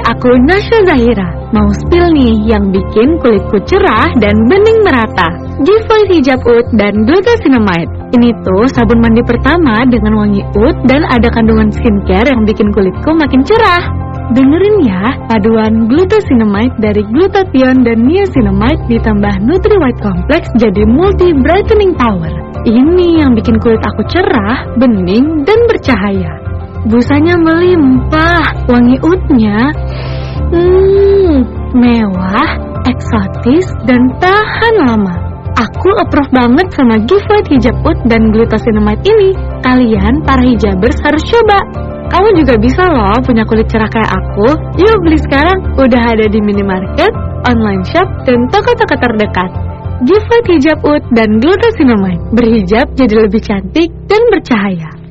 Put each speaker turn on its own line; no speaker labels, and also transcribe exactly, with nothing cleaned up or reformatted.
aku Nasya Zahira. Mau spill nih yang bikin kulitku cerah dan bening merata. Giveaway Hijab Oud dan Glucosinamide. Ini tuh sabun mandi pertama dengan wangi oud dan ada kandungan skincare yang bikin kulitku makin cerah. Dengerin ya, paduan Glucosinamide dari glutathione dan niacinamide ditambah Nutri White Complex jadi multi brightening power. Ini yang bikin kulit aku cerah, bening, dan bercahaya. Busanya melimpah, wangi oudnya hmm, mewah, eksotis, dan tahan lama. Aku approve banget sama giveaway Hijab Oud dan Glucosinamide ini. Kalian para hijabers harus coba. Kamu juga bisa loh punya kulit cerah kayak aku. Yuk beli sekarang, udah ada di minimarket, online shop, dan toko-toko terdekat. Giveaway Hijab Oud dan Glucosinamide. Berhijab jadi lebih cantik dan bercahaya.